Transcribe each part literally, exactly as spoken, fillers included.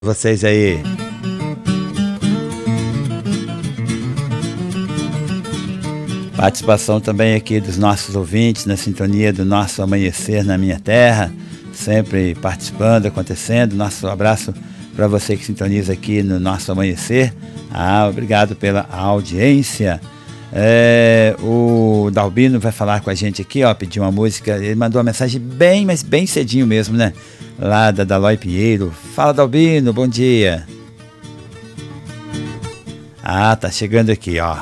Vocês aí. Participação também aqui dos nossos ouvintes na sintonia do nosso Amanhecer na Minha Terra, sempre participando, acontecendo. Nosso abraço para você que sintoniza aqui no nosso Amanhecer. Ah, obrigado pela audiência. É, o Dalbino vai falar com a gente aqui, ó, pediu uma música. Ele mandou uma mensagem bem, mas bem cedinho mesmo, né? Lá da Dalói Pinheiro. Fala, Dalbino, bom dia. Ah, tá chegando aqui, ó.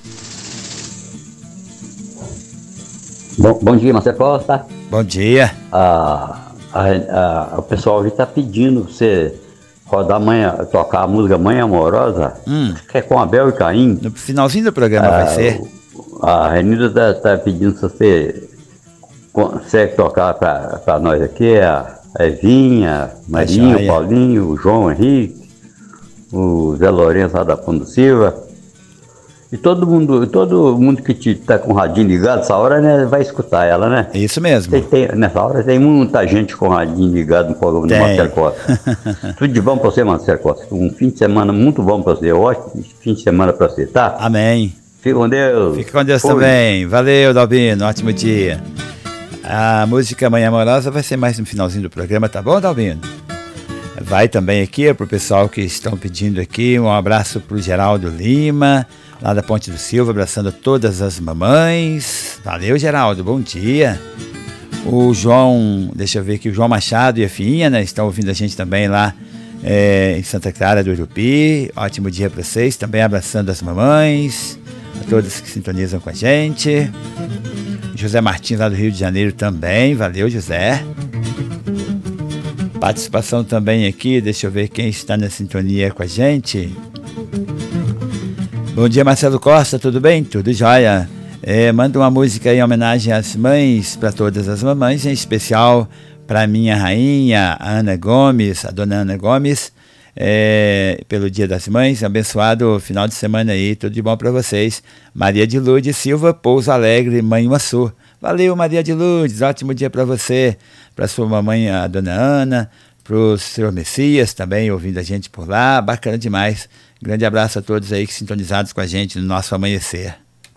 Bom, bom dia, Marcelo Costa. Bom dia. Ah, a, a, o pessoal está pedindo você rodar amanhã, tocar a música Mãe Amorosa, hum. que é com Abel e Caim. No finalzinho do programa ah, vai ser. A Renilda está tá pedindo se você consegue tocar para nós aqui, a Evinha, Marinho, o Paulinho, o João Henrique, o Zé Lourenço lá da Fundo Silva. E todo mundo, todo mundo que está com o radinho ligado, essa hora, né, vai escutar ela, né? Isso mesmo. Tem, tem, nessa hora tem muita gente com o radinho ligado no programa do Marcelo Costa. Tudo de bom para você, Marcelo Costa. Um fim de semana muito bom para você. Ótimo fim de semana para você, tá? Amém. Fica com Deus. Fica com Deus Oi. também. Valeu, Dalbino. Ótimo dia. A música Mãe Amorosa vai ser mais no finalzinho do programa, tá bom, Dalbino? Vai também aqui para o pessoal que estão pedindo aqui. Um abraço para o Geraldo Lima, lá da Ponte do Silva, abraçando todas as mamães. Valeu, Geraldo, bom dia. O João, deixa eu ver aqui, o João Machado e a filhinha, né, estão ouvindo a gente também lá é, em Santa Clara do Urupi. Ótimo dia para vocês, também abraçando as mamães, a todos que sintonizam com a gente. José Martins, lá do Rio de Janeiro também, valeu, José. Participação também aqui, deixa eu ver quem está na sintonia com a gente. Bom dia, Marcelo Costa, tudo bem? Tudo jóia. É, manda uma música em homenagem às mães, para todas as mamães, em especial para minha rainha, a Ana Gomes, a dona Ana Gomes, é, pelo Dia das Mães. Abençoado final de semana aí, tudo de bom para vocês. Maria de Lourdes Silva, Pouso Alegre, Mãe Uaçu. Valeu, Maria de Lourdes, ótimo dia para você, para sua mamãe, a dona Ana, para o senhor Messias também, ouvindo a gente por lá, bacana demais. Grande abraço a todos aí que sintonizados com a gente no nosso Amanhecer.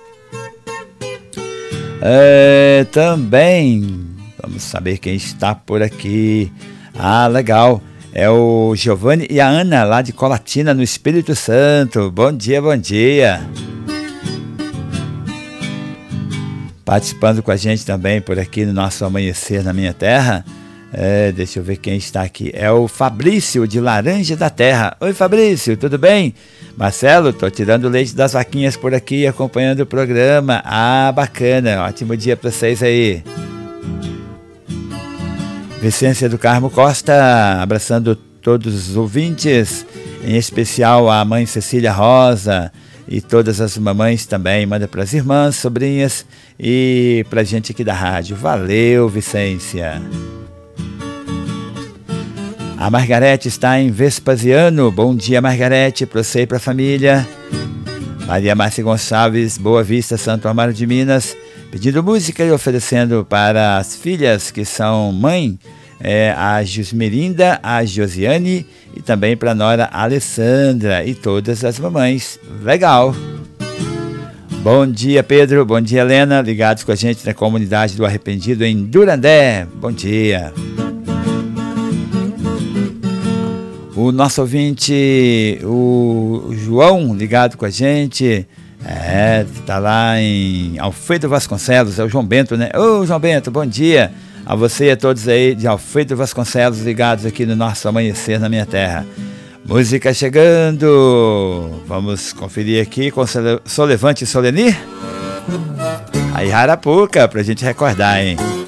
É, também, vamos saber quem está por aqui. Ah, legal, é o Giovanni e a Ana, lá de Colatina, no Espírito Santo. Bom dia, bom dia. Participando com a gente também por aqui no nosso Amanhecer na Minha Terra. É, deixa eu ver quem está aqui. É o Fabrício, de Laranja da Terra. Oi, Fabrício, tudo bem? Marcelo, tô tirando o leite das vaquinhas por aqui, acompanhando o programa. Ah, bacana, ótimo dia para vocês aí. Vicência do Carmo Costa, abraçando todos os ouvintes, em especial a mãe Cecília Rosa e todas as mamães também. Manda para as irmãs, sobrinhas e pra gente aqui da rádio. Valeu, Vicência. A Margarete está em Vespasiano. Bom dia, Margarete, para você e para a família. Maria Márcia Gonçalves, Boa Vista, Santo Amaro de Minas, pedindo música e oferecendo para as filhas que são mãe, é, a Jusmerinda, a Josiane e também para a nora Alessandra e todas as mamães. Legal! Bom dia, Pedro. Bom dia, Helena. Ligados com a gente na comunidade do Arrependido em Durandé. Bom dia. O nosso ouvinte, o João, ligado com a gente, é, tá lá em Alfredo Vasconcelos, é o João Bento, né? Ô, João Bento, bom dia a você e a todos aí de Alfredo Vasconcelos, ligados aqui no nosso Amanhecer na Minha Terra. Música chegando, vamos conferir aqui com Solevante e Solenir. Aí, Arapuca, pra gente recordar, hein?